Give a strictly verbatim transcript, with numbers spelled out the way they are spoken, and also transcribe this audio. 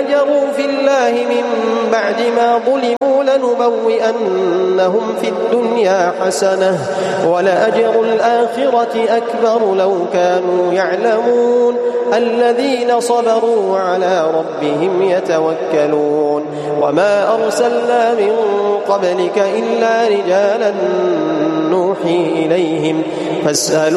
هاجروا في الله من بعد ما ظلموا لنبوئنهم في الدنيا حسنة ولأجر الآخرة أكبر لو كانوا يعلمون الذين صبروا وعلى ربهم يتوكلون وما أرسلنا من قبلك إلا رجالا نوحي إليهم فاسألوا